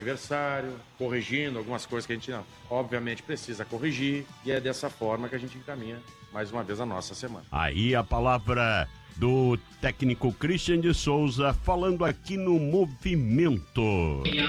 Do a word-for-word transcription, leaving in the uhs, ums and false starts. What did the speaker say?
aniversário, corrigindo algumas coisas que a gente, não, obviamente, precisa corrigir, e é dessa forma que a gente encaminha, mais uma vez, a nossa semana. Aí a palavra do técnico Christian de Souza, falando aqui no Movimento.